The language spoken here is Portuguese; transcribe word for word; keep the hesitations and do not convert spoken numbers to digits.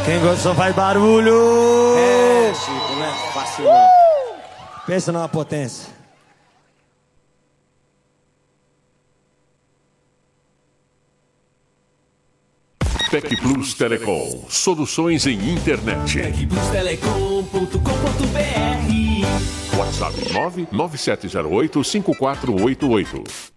Quem gostou faz barulho. É, Chico, não é fácil não. Pensa numa potência. Tecplus Telecom, soluções em internet. tec plus telecom ponto com ponto br. WhatsApp nove nove sete zero oito cinco quatro oito oito.